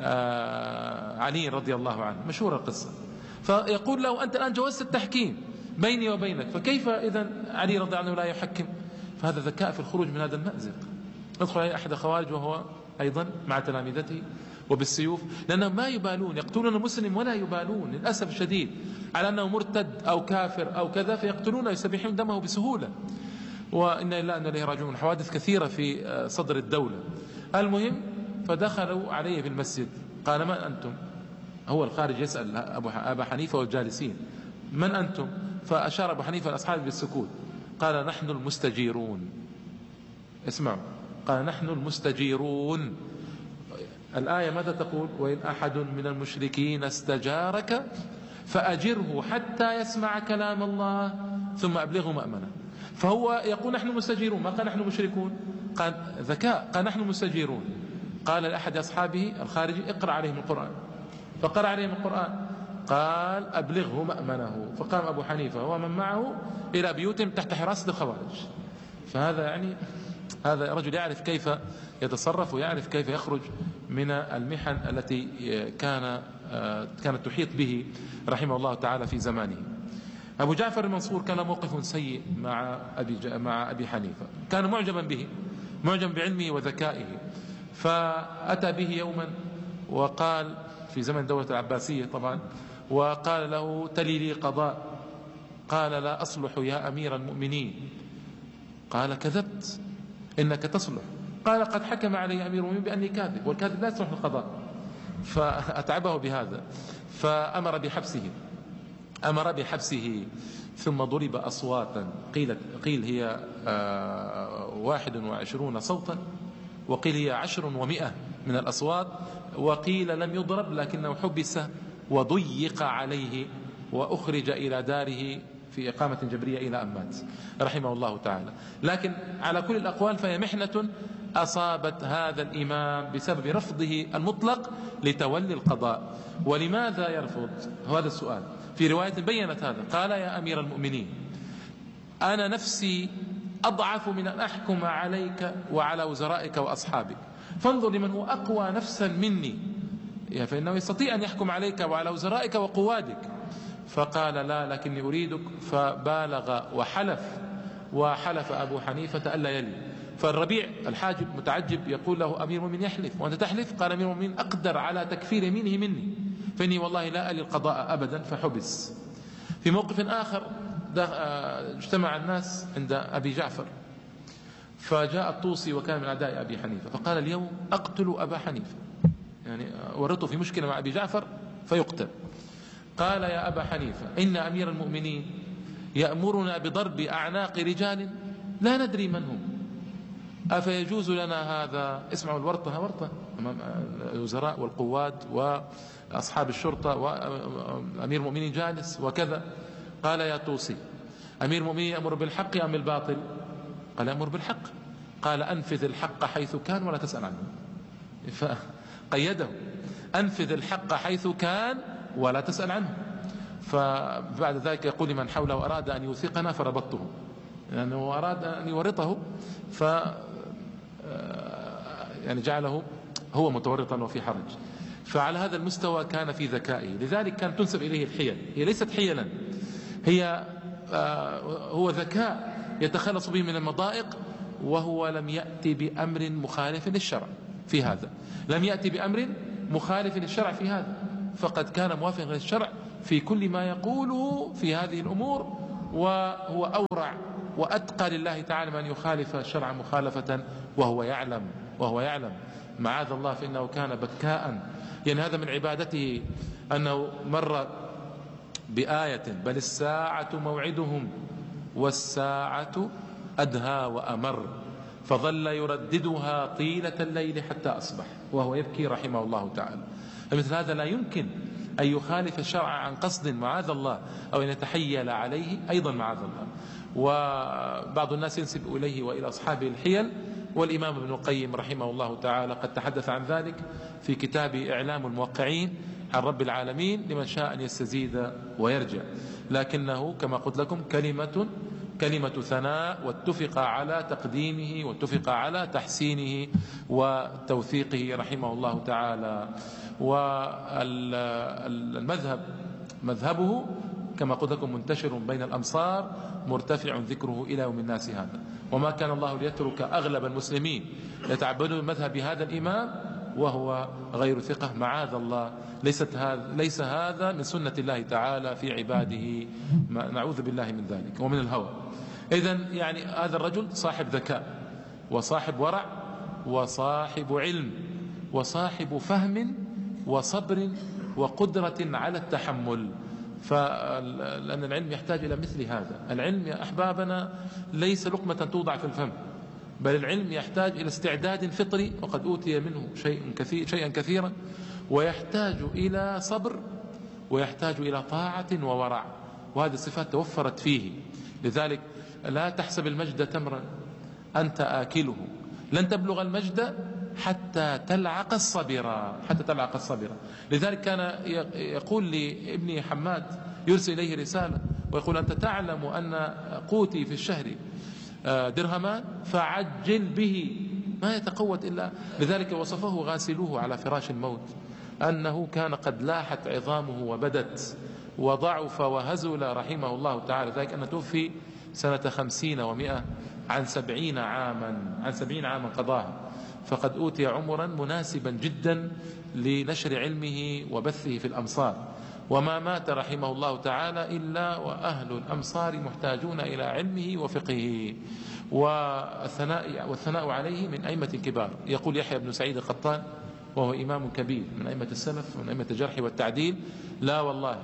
علي رضي الله عنه، مشهورة القصة. فيقول له أنت الآن جوزت التحكيم بيني وبينك، فكيف إذن علي رضي الله عنه لا يحكم؟ فهذا ذكاء في الخروج من هذا المأزق. ندخل عليه أحد الخوارج وهو أيضا مع تلامذته وبالسيوف، لأنهم ما يبالون، يقتلون المسلم ولا يبالون للأسف الشديد على أنه مرتد أو كافر أو كذا، فيقتلونه يستبيحون دمه بسهولة. وإن الله أن إليه راجعون. حوادث كثيرة في صدر الدولة. المهم فدخلوا عليه في المسجد. قال من أنتم؟ هو الخارج يسأل أبا حنيفة والجالسين من أنتم؟ فأشار أبو حنيفة الأصحاب بالسكوت. قال نحن المستجيرون. اسمعوا، قال نحن المستجيرون. الآية ماذا تقول؟ وإن أحد من المشركين استجارك فأجره حتى يسمع كلام الله ثم أبلغه مأمنه. فهو يقول نحن مستجيرون، ما قال نحن مشركون. قال ذكاء، قال نحن مستجيرون. قال لأحد أصحابه الخارجي اقرأ عليهم القرآن، فقرأ عليهم القرآن. قال أبلغه مأمنه. فقام أبو حنيفة ومن معه إلى بيوتهم تحت حراسة الخوارج. فهذا يعني هذا رجل يعرف كيف يتصرف ويعرف كيف يخرج من المحن التي كان كانت تحيط به رحمه الله تعالى في زمانه. أبو جعفر المنصور كان موقف سيء مع أبي, مع أبي حنيفة، كان معجبا به، معجب بعلمه وذكائه. فأتى به يوما وقال في زمن دولة العباسية طبعا، وقال له تلي لي قضاء. قال لا أصلح يا أمير المؤمنين. قال كذبت، إنك تصلح. قال قد حكم علي أمير المؤمنين بأني كاذب، والكاذب لا يصلح القضاء. فأتعبه بهذا، فأمر بحبسه أمر بحبسه ثم ضرب أصواتا، قيل, قيل هي واحد وعشرون صوتا، وقيل هي عشر ومئة من الأصوات، وقيل لم يضرب لكنه حبس وضيق عليه وأخرج إلى داره في إقامة جبرية إلى أن مات رحمه الله تعالى. لكن على كل الأقوال فهي محنة أصابت هذا الإمام بسبب رفضه المطلق لتولي القضاء. ولماذا يرفض؟ هذا السؤال. في رواية بيّنت هذا، قال يا أمير المؤمنين أنا نفسي أضعف من أن أحكم عليك وعلى وزرائك وأصحابك، فانظر لمن هو أقوى نفسا مني فإنه يستطيع أن يحكم عليك وعلى وزرائك وقوادك. فقال لا لكني أريدك. فبالغ وحلف، وحلف أبو حنيفة ألا يلي. فالربيع الحاجب متعجب يقول له أمير المؤمنين يحلف وأنت تحلف؟ قال أمير المؤمنين أقدر على تكفير يمينه مني، فإني والله لا ألي القضاء أبدا. فحبس. في موقف آخر اجتمع الناس عند أبي جعفر، فجاء الطوسي وكان من أعداء أبي حنيفة، فقال اليوم أقتل أبا حنيفة، يعني ورطه في مشكلة مع أبي جعفر فيقتل. قال يا أبا حنيفة إن أمير المؤمنين يأمرنا بضرب أعناق رجال لا ندري من هم، أفيجوز لنا هذا؟ اسمعوا الورطة، ورطة أمام الوزراء والقواد وأصحاب الشرطة، وأمير المؤمنين جالس وكذا. قال يا طوسي أمير المؤمنين يأمر بالحق أم بالباطل؟ قال يأمر بالحق. قال أنفذ الحق حيث كان ولا تسأل عنه. فقيده أنفذ الحق حيث كان ولا تسأل عنه. فبعد ذلك يقول لمن حوله أراد أن يوثقنا فربطته، لأنه أراد أن يورطه ف يعني جعله هو متورطا وفي حرج. فعلى هذا المستوى كان في ذكائه، لذلك كان تنسب إليه الحيل. هي ليست حيلا، هي هو ذكاء يتخلص به من المضائق، وهو لم يأتي بأمر مخالف للشرع. في هذا، لم يأتي بأمر مخالف للشرع في هذا، فقد كان موافقا للشرع في كل ما يقوله في هذه الأمور، وهو أورع وأتقى لله تعالى من يخالف الشرع مخالفة وهو يعلم وهو يعلم معاذ الله، فإنه كان بكاء. يعني هذا من عبادته أنه مر بآية بل الساعة موعدهم والساعة أدهى وأمر، فظل يرددها طيلة الليل حتى أصبح وهو يبكي رحمه الله تعالى. فمثل هذا لا يمكن أن يخالف الشرع عن قصد معاذ الله، أو أن يتحيل عليه أيضا معاذ الله. وبعض الناس ينسب إليه وإلى أصحابه الحيل، والإمام ابن القيم رحمه الله تعالى قد تحدث عن ذلك في كتاب إعلام الموقعين عن رب العالمين لمن شاء أن يستزيد ويرجع. لكنه كما قلت لكم كلمة كلمة ثناء، واتفق على تقديمه واتفق على تحسينه وتوثيقه رحمه الله تعالى. والمذهب مذهبه كما قلت لكم منتشر بين الأمصار مرتفع ذكره إلى يوم الناس هذا، وما كان الله ليترك أغلب المسلمين يتعبدون بمذهب هذا الإمام وهو غير ثقة، معاذ الله. ليست هذا ليس هذا من سنة الله تعالى في عباده، نعوذ بالله من ذلك ومن الهوى. إذن يعني هذا الرجل صاحب ذكاء وصاحب ورع وصاحب علم وصاحب فهم وصبر وقدرة على التحمل، فلأن العلم يحتاج إلى مثل هذا. العلم يا أحبابنا ليس لقمة توضع في الفم، بل العلم يحتاج إلى استعداد فطري، وقد أوتي منه شيء كثير شيئا كثيرا، ويحتاج إلى صبر، ويحتاج إلى طاعة وورع، وهذه الصفات توفرت فيه. لذلك لا تحسب المجد تمرا أنت آكله، لن تبلغ المجد حتى تلعق الصبر حتى تلعق الصبر. لذلك كان يقول لابن حماد، يرسل إليه رسالة ويقول أنت تعلم أن قوتي في الشهر درهمان فعجل به، ما يتقوت إلا. لذلك وصفه غاسلوه على فراش الموت أنه كان قد لاحت عظامه وبدت وضعف وهزل رحمه الله تعالى. ذلك أن توفي سنة خمسين ومئة عن سبعين عاما عن سبعين عاما قضاها، فقد أوتي عمرا مناسبا جدا لنشر علمه وبثه في الأمصار، وما مات رحمه الله تعالى إلا وأهل الأمصار محتاجون إلى علمه وفقهه والثناء, والثناء عليه من أئمة كبار. يقول يحيى بن سعيد القطان وهو إمام كبير من أئمة السلف ومن أئمة الجرح والتعديل: لا والله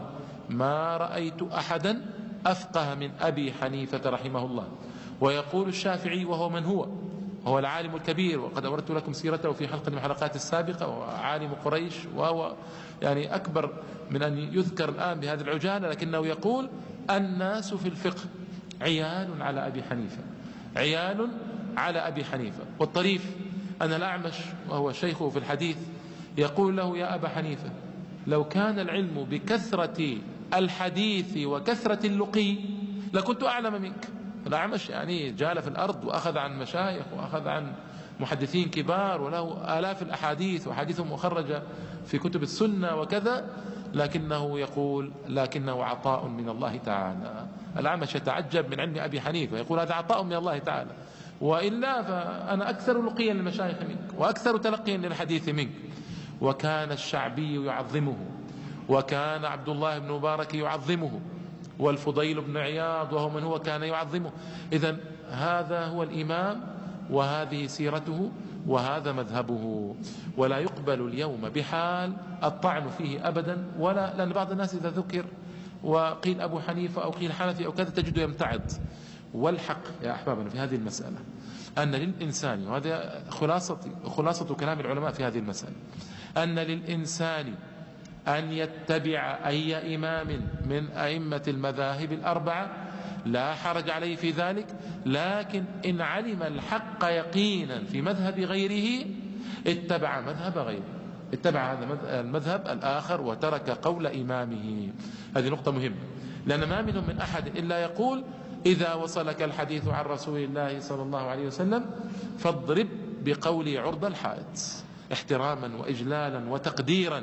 ما رأيت أحدا أفقه من أبي حنيفة رحمه الله. ويقول الشافعي وهو من هو هو العالم الكبير، وقد أوردت لكم سيرته في حلقة من الحلقات السابقة، وعالم قريش، وهو يعني أكبر من أن يذكر الآن بهذه العجالة، لكنه يقول الناس في الفقه عيال على أبي حنيفة عيال على أبي حنيفة. والطريف أن الأعمش وهو شيخه في الحديث يقول له: يا أبا حنيفة، لو كان العلم بكثرة الحديث وكثرة اللقي لكنت أعلم منك. الأعمش يعني جال في الأرض وأخذ عن مشايخ وأخذ عن محدثين كبار، وله آلاف الأحاديث وحديثهم مخرجة في كتب السنة وكذا، لكنه يقول لكنه عطاء من الله تعالى. الأعمش يتعجب من علم أبي حنيفة، يقول هذا عطاء من الله تعالى، وإلا فأنا أكثر لقيا للمشايخ منك وأكثر تلقيا للحديث منك. وكان الشعبي يعظمه، وكان عبد الله بن مبارك يعظمه، والفضيل بن عياض وهو من هو كان يعظمه. إذن هذا هو الإمام، وهذه سيرته، وهذا مذهبه، ولا يقبل اليوم بحال الطعن فيه أبدا. ولا لأن بعض الناس إذا ذكر وقيل أبو حنيفة أو قيل حنفي أو كذا تجده يمتعض. والحق يا أحبابنا في هذه المسألة أن للإنسان، وهذا خلاصة خلاصة كلام العلماء في هذه المسألة، أن للإنسان أن يتبع أي إمام من أئمة المذاهب الأربعة، لا حرج عليه في ذلك، لكن إن علم الحق يقينا في مذهب غيره اتبع مذهب غيره، اتبع هذا المذهب الآخر وترك قول إمامه. هذه نقطة مهمة، لأن ما منهم من أحد إلا يقول: إذا وصلك الحديث عن رسول الله صلى الله عليه وسلم فاضرب بقولي عرض الحائط، احتراما وإجلالا وتقديرا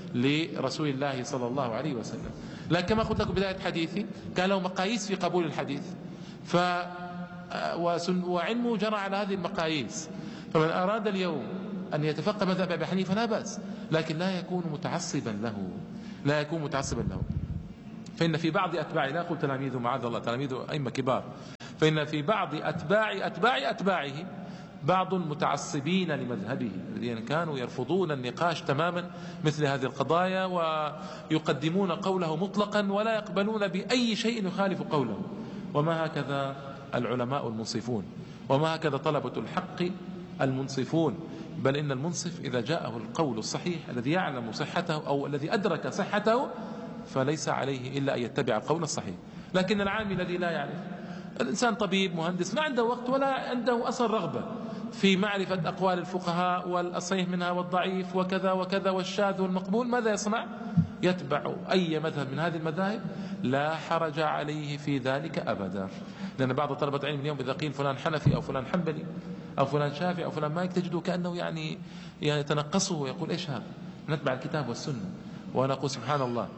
لرسول الله صلى الله عليه وسلم. لكن كما قلت لكم بداية حديثي كان له مقاييس في قبول الحديث، ف وعلمه جرى على هذه المقاييس. فمن أراد اليوم أن يتفقه مذهب أبي حنيفة لا بأس، لكن لا يكون متعصبا له، لا يكون متعصبا له. فإن في بعض أتباعه، لا أقول تلاميذه معاذ الله، تلاميذه أئمة كبار، فإن في بعض أتباع أتباع أتباعه بعض المتعصبين لمذهبه الذين كانوا يرفضون النقاش تماما مثل هذه القضايا، ويقدمون قوله مطلقا ولا يقبلون بأي شيء يخالف قوله. وما هكذا العلماء المنصفون، وما هكذا طلبة الحق المنصفون، بل إن المنصف إذا جاءه القول الصحيح الذي يعلم صحته أو الذي أدرك صحته فليس عليه إلا أن يتبع القول الصحيح. لكن العامي الذي لا يعرف، الإنسان طبيب مهندس ما عنده وقت ولا عنده أصلا رغبة في معرفة أقوال الفقهاء والصحيح منها والضعيف وكذا وكذا والشاذ والمقبول، ماذا يصنع؟ يتبع أي مذهب من هذه المذاهب، لا حرج عليه في ذلك أبدا. لأن بعض طلبة العلم اليوم إذا قيل فلان حنفي أو فلان حنبلي أو فلان شافعي أو فلان مالك تجده كأنه يعني يتنقصه ويقول إيش هذا؟ نتبع الكتاب والسنة. وأنا أقول سبحان الله،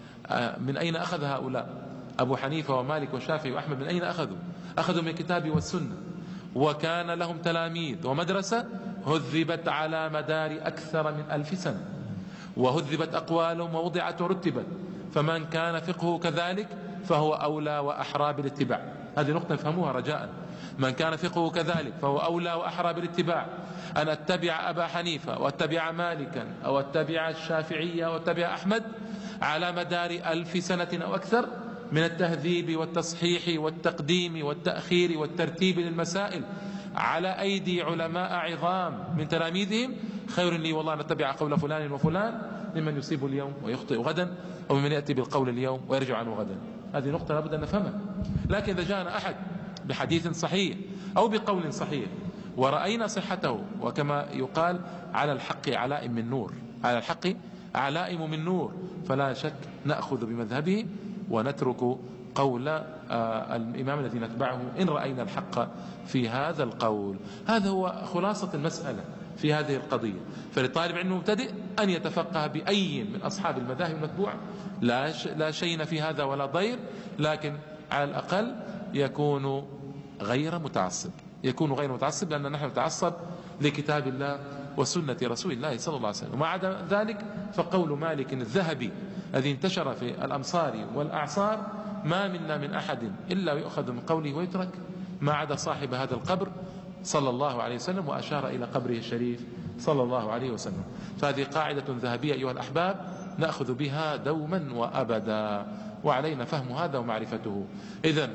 من أين أخذ هؤلاء؟ أبو حنيفة ومالك وشافعي وأحمد من أين أخذوا؟ أخذوا من الكتاب والسنة، وكان لهم تلاميذ ومدرسة هذبت على مدار أكثر من ألف سنة، وهذبت أقوالهم ووضعت ورتبت، فمن كان فقهه كذلك فهو أولى وأحرى بالاتباع. هذه نقطة نفهموها رجاء. من كان فقهه كذلك فهو أولى وأحرى بالاتباع. أن أتبع أبا حنيفة وأتبع مالكا أو أتبع الشافعية وأتبع أحمد على مدار ألف سنة أو أكثر من التهذيب والتصحيح والتقديم والتأخير والترتيب للمسائل على أيدي علماء عظام من تلاميذهم، خير لي والله أن أتبع قول فلان وفلان ممن يصيب اليوم ويخطئ غدا، وممن يأتي بالقول اليوم ويرجع عنه غدا. هذه نقطة لابد أن نفهمها. لكن إذا جاءنا أحد بحديث صحيح أو بقول صحيح ورأينا صحته، وكما يقال على الحق علائم من نور، على الحق علائم من نور، فلا شك نأخذ بمذهبه ونترك قول آه الإمام الذي نتبعه إن رأينا الحق في هذا القول. هذا هو خلاصة المسألة في هذه القضية. فلطالب علم مبتدئ أن يتفقه بأي من أصحاب المذاهب المتبوعة، لا لا شيء في هذا ولا ضير، لكن على الأقل يكون غير متعصب، يكون غير متعصب، لأن نحن نتعصب لكتاب الله وسنة رسول الله صلى الله عليه وسلم. وما عدا ذلك فقول مالك الذهبي الذي انتشر في الأمصار والأعصار، ما منا من أحد إلا يؤخذ من قوله ويترك ما عدا صاحب هذا القبر صلى الله عليه وسلم، وأشار إلى قبره الشريف صلى الله عليه وسلم. فهذه قاعدة ذهبية أيها الأحباب نأخذ بها دوما وأبدا، وعلينا فهم هذا ومعرفته. إذن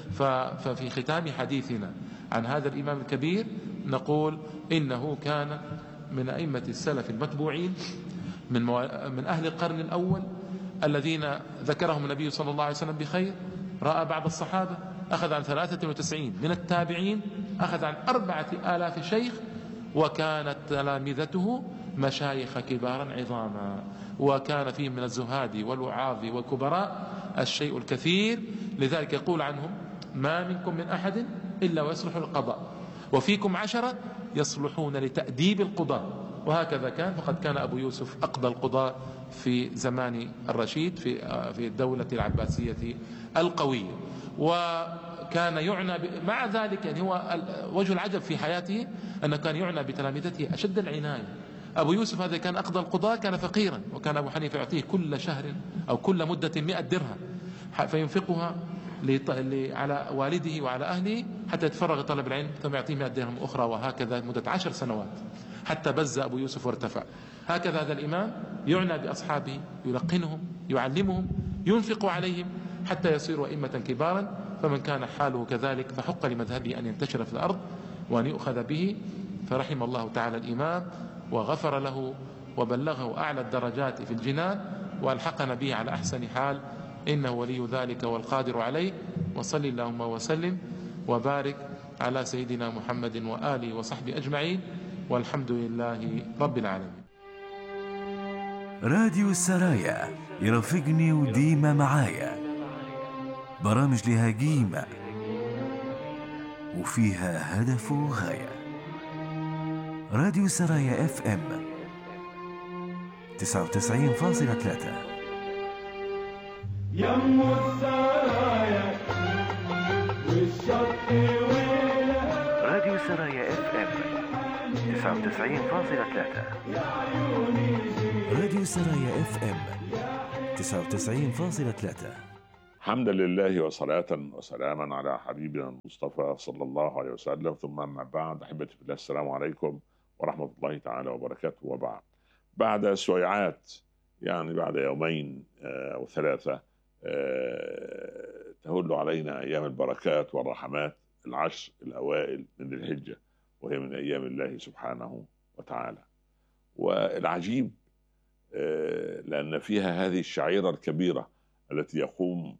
ففي ختام حديثنا عن هذا الإمام الكبير نقول إنه كان من أئمة السلف المتبوعين من, من أهل القرن الأول الذين ذكرهم النبي صلى الله عليه وسلم بخير. رأى بعض الصحابة، أخذ عن ثلاثة وتسعين من التابعين، أخذ عن أربعة آلاف شيخ، وكانت تلامذته مشايخ كبارا عظاما، وكان فيهم من الزهاد والوعاظ والكبراء الشيء الكثير. لذلك يقول عنهم ما منكم من أحد إلا ويصلح القضاء، وفيكم عشرة يصلحون لتأديب القضاء. وهكذا كان، فقد كان أبو يوسف أقضى القضاء في زمان الرشيد في في الدولة العباسية القوية، وكان يعنى مع ذلك يعني هو وجه العجب في حياته أنه كان يعنى بتلامذته أشد العناية. أبو يوسف هذا كان أقضى القضاء، كان فقيرا، وكان أبو حنيفة يعطيه كل شهر أو كل مدة مئة درهم فينفقها على والده وعلى أهله حتى يتفرغ طلب العلم، ثم يعطيه مئة درهم أخرى، وهكذا مدة عشر سنوات حتى بز أبو يوسف وارتفع. هكذا هذا الإمام يعنى بأصحابه، يلقنهم، يعلمهم، ينفق عليهم حتى يصيروا أئمة كبارا. فمن كان حاله كذلك فحق لمذهبه أن ينتشر في الأرض وأن يؤخذ به. فرحم الله تعالى الإمام وغفر له وبلغه أعلى الدرجات في الجنان، وألحقنا به على أحسن حال، إنه ولي ذلك والقادر عليه. وصل اللهم وسلم وبارك على سيدنا محمد وآله وصحبه أجمعين، والحمد لله رب العالمين. راديو السرايا يرافقني وديما معايا، برامج لها قيمة وفيها هدف وغاية. راديو السرايا اف ام تسعة وتسعين فاصلة ثلاثة. يم السرايا والشط ويلها، راديو السرايا اف ام تسعة وتسعين فاصلة ثلاثة. راديو سرايا اف ام تسعة وتسعين فاصلة ثلاثة. حمدا لله وصلاة وسلاما على حبيبنا المصطفى صلى الله عليه وسلم، ثم أما بعد. أحبتي في الله، السلام عليكم ورحمة الله تعالى وبركاته. وبعد، بعد سويعات، يعني بعد يومين أو ثلاثة تهل علينا أيام البركات والرحمات، العشر الأوائل من الحجة، وهي من أيام الله سبحانه وتعالى. والعجيب لأن فيها هذه الشعيرة الكبيرة التي يقوم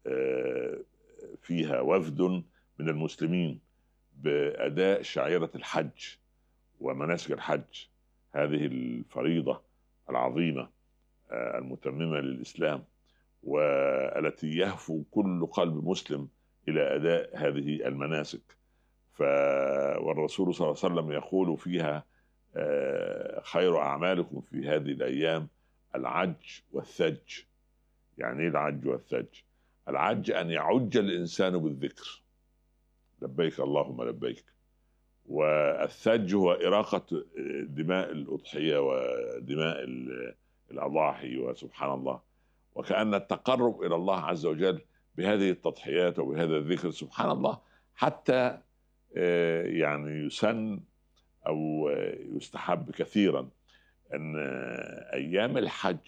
فيها وفد من المسلمين بأداء شعيرة الحج ومناسك الحج، هذه الفريضة العظيمة المتممة للإسلام، والتي يهفو كل قلب مسلم إلى أداء هذه المناسك. ف... والرسول صلى الله عليه وسلم يقول فيها خير أعمالكم في هذه الأيام العج والثج. يعني إيه العج والثج؟ العج أن يعج الإنسان بالذكر، لبيك اللهم لبيك. والثج هو إراقة دماء الأضحية ودماء الأضاحي، وسبحان الله، وكأن التقرب إلى الله عز وجل بهذه التضحيات وبهذا الذكر، سبحان الله. حتى يعني يسن أو يستحب كثيرا أن أيام الحج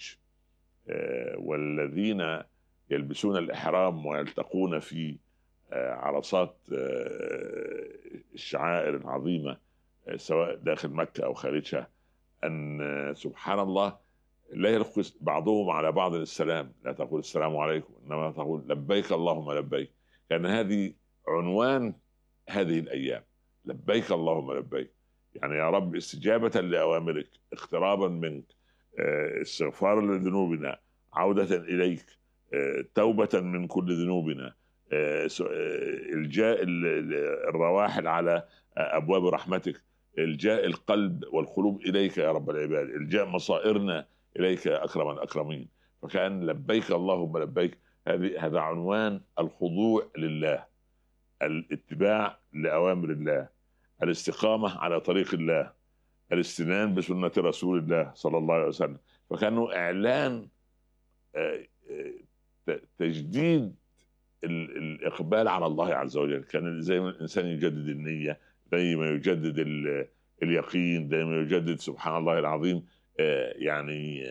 والذين يلبسون الإحرام ويلتقون في عرصات الشعائر العظيمة سواء داخل مكة أو خارجها، أن سبحان الله لا يلقي بعضهم على بعض السلام، لا تقول السلام عليكم، إنما تقول لبيك اللهم لبيك. كان هذه عنوان هذه الأيام، لبيك اللهم لبيك، يعني يا رب استجابة لأوامرك، اقترابا منك، استغفارا لذنوبنا، عودة إليك، توبة من كل ذنوبنا، الجاء الرواحل على أبواب رحمتك، الجاء القلب والقلوب إليك يا رب العباد، الجاء مصائرنا إليك يا أكرم الأكرمين. فكأن لبيك اللهم لبيك هذا عنوان الخضوع لله، الاتباع لأوامر الله، الاستقامة على طريق الله، الاستنان بسنة رسول الله صلى الله عليه وسلم. فكانوا إعلان تجديد الإقبال على الله عز وجل. كان زي ما الإنسان يجدد النية، زي ما يجدد اليقين، زي ما يجدد سبحان الله العظيم يعني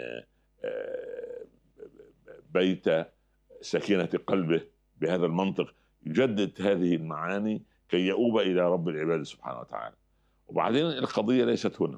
بيت سكينة قلبه بهذا المنطق، يجدد هذه المعاني كي يؤوب إلى رب العباد سبحانه وتعالى. وبعدين القضية ليست هنا،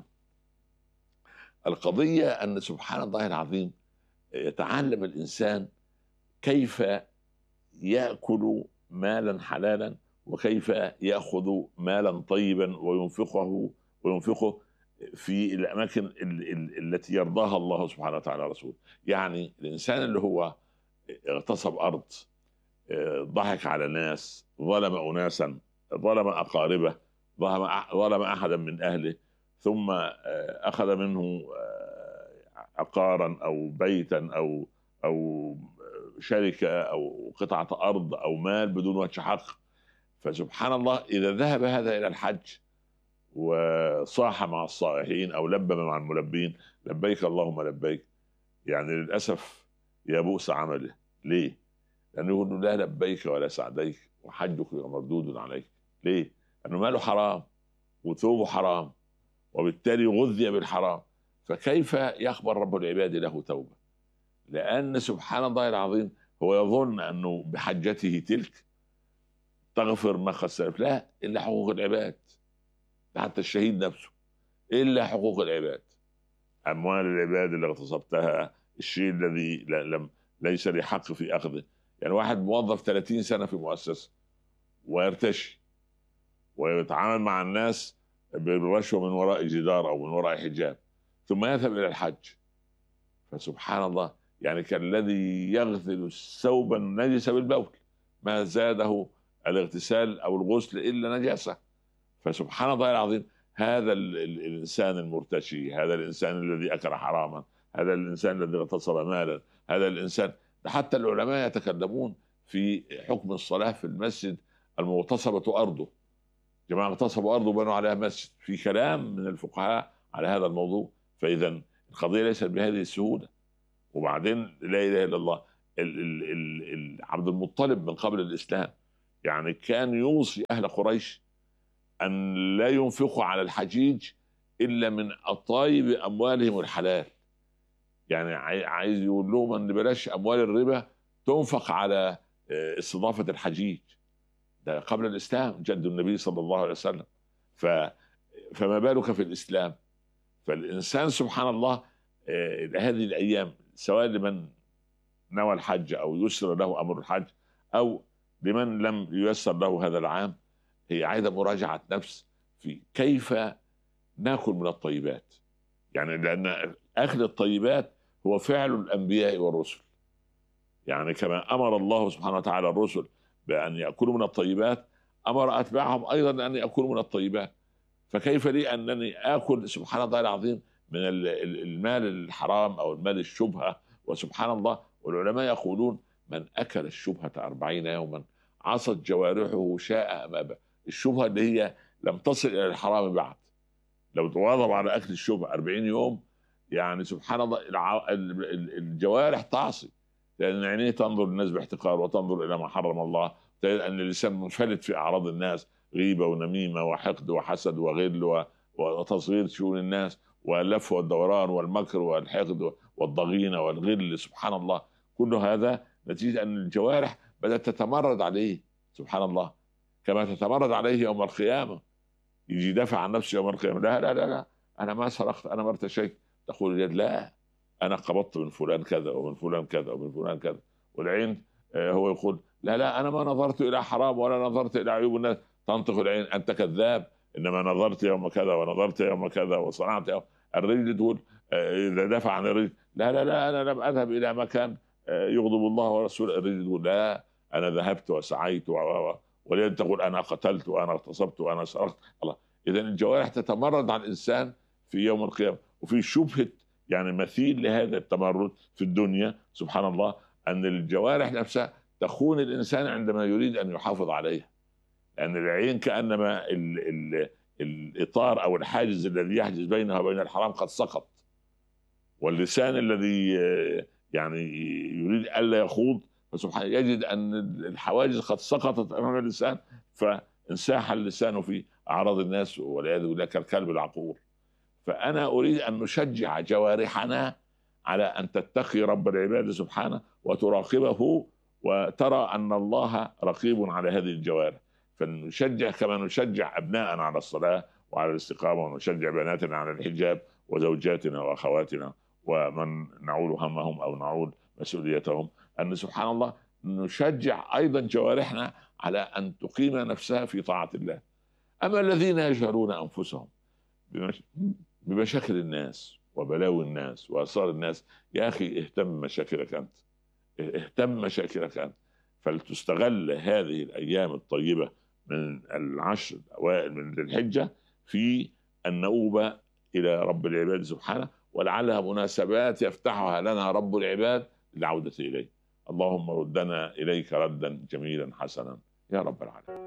القضية أن سبحان الله العظيم يتعلم الإنسان كيف يأكل مالا حلالا، وكيف يأخذ مالا طيبا وينفقه وينفقه في الأماكن التي يرضاها الله سبحانه وتعالى رسوله. يعني الإنسان اللي هو اغتصب أرض، ضحك على ناس، ظلم أناسا، ظلم أقاربه، ظلم أحدا من أهله، ثم أخذ منه عقارا أو بيتا أو أو شركة أو قطعة أرض أو مال بدون وجه حق. فسبحان الله إذا ذهب هذا إلى الحج وصاح مع الصائحين أو لبى مع الملبين لبيك اللهم لبيك، يعني للأسف يا بؤس عمله. ليه؟ لأنه يقول لا لبيك ولا سعديك وحجك مردود عليك. ليه؟ لأنه ماله حرام وثوبه حرام، وبالتالي غذي بالحرام، فكيف يخبر رب العباد له توبة؟ لأن سبحان الله العظيم هو يظن أنه بحجته تلك تغفر ما قد سلف، لا، إلا حقوق العباد، حتى الشهيد نفسه إلا حقوق العباد، أموال العباد اللي اغتصبتها، الشيء الذي لم ليس لي حق في أخذه. يعني واحد موظف ثلاثين سنة في مؤسسة ويرتشي ويتعامل مع الناس بالرشوة من وراء جدار أو من وراء حجاب، ثم يذهب إلى الحج، فسبحان الله يعني كالذي يغسل الثوب النجس بالبول، ما زاده الاغتسال أو الغسل إلا نجاسة. فسبحان الله العظيم هذا الإنسان المرتشي، هذا الإنسان الذي أكل حراما، هذا الإنسان الذي اغتصب مالا، هذا الإنسان، حتى العلماء يتكلمون في حكم الصلاة في المسجد المغتصبة أرضه. جماعة اغتصبوا أرض وبنوا عليها مسجد، في كلام من الفقهاء على هذا الموضوع. فإذا القضية ليست بهذه السهولة. وبعدين لا إله إلا الله، ال ال ال ال عبد المطلب من قبل الإسلام يعني كان يوصي أهل قريش أن لا ينفقوا على الحجيج إلا من أطايب أموالهم الحلال. يعني عايز يقول لهم أن بلاش أموال الربا تنفق على استضافة الحجيج. ده قبل الإسلام، جد النبي صلى الله عليه وسلم. ف فما بالك في الإسلام؟ فالإنسان سبحان الله هذه الأيام سواء لمن نوى الحج أو يسر له أمر الحج أو لمن لم ييسر له هذا العام، هي عايزة مراجعة نفس في كيف نأكل من الطيبات. يعني لأن أكل الطيبات هو فعل الأنبياء والرسل. يعني كما أمر الله سبحانه وتعالى الرسل بأن يأكلوا من الطيبات، أمر أتباعهم أيضا أن يأكلوا من الطيبات. فكيف لي أنني آكل سبحان الله العظيم من المال الحرام أو المال الشبهة؟ وسبحان الله، والعلماء يقولون من أكل الشبهة أربعين يوما عصت جوارحه شاء أمامه. الشبهة اللي هي لم تصل إلى الحرام بعد، لو تواظب على أكل الشبهة أربعين يوم يعني سبحان الله الجوارح تعصي، لأن عينيه تنظر للناس باحتقار وتنظر إلى ما حرم الله. تجد أن اللسان منفلت في أعراض الناس، غيبة ونميمة وحقد وحسد وغل وتصغير شؤون الناس واللف والدوران والمكر والحقد والضغينة والغل. سبحان الله، كل هذا نتيجة أن الجوارح بدأت تتمرد عليه سبحان الله، كما تتمرد عليه يوم القيامة. يجي يدافع عن نفسه يوم القيامة، لا لا لا لا أنا ما سرقت، أنا ما ارتشيت. تقول اليد لا، أنا قبضت من فلان كذا ومن فلان كذا ومن فلان كذا. والعين هو يقول لا لا أنا ما نظرت إلى حرام ولا نظرت إلى عيوب الناس. تنطق العين أنت كذاب، إنما نظرت يوم كذا ونظرت يوم كذا وصنعت يوم. الرجل تقول إذا دافع عن الرجل لا لا لا أنا لم أذهب إلى مكان يغضب الله ورسوله. الرجل تقول لا أنا ذهبت وسعيت و... واليد تقول أنا قتلت وأنا اغتصبت وأنا سرقت. الله، إذا الجوارح تتمرد على الإنسان في يوم القيامة. وفي شبهة يعني مثيل لهذا التمرد في الدنيا سبحان الله، أن الجوارح نفسها تخون الإنسان عندما يريد أن يحافظ عليها. لأن يعني العين كأنما ال... ال... الإطار أو الحاجز الذي يحجز بينها وبين الحرام قد سقط، واللسان الذي يعني يريد ألا يخوض فسبحان يجد أن الحواجز قد سقطت أمام اللسان، فانساح اللسان في أعراض الناس والعياذ بالله كالكلب العقور. فأنا أريد أن نشجع جوارحنا على أن تتقي رب العباد سبحانه وتراقبه وترى أن الله رقيب على هذه الجوارح. فنشجع كما نشجع أبناءنا على الصلاة وعلى الاستقامة، ونشجع بناتنا على الحجاب وزوجاتنا وأخواتنا ومن نعول همهم أو نعول مسؤوليتهم، أن سبحان الله نشجع أيضا جوارحنا على أن تقيم نفسها في طاعة الله. أما الذين يجهلون أنفسهم بمشاكل الناس وبلاوي الناس وأسرار الناس، يا أخي اهتم مشاكلك أنت، اهتم مشاكلك أنت. فلتستغل هذه الأيام الطيبة من العشر الأوائل من ذي الحجة في النوبة إلى رب العباد سبحانه، ولعلها مناسبات يفتحها لنا رب العباد للعودة إليه. اللهم ردنا إليك ردا جميلا حسنا يا رب العالمين.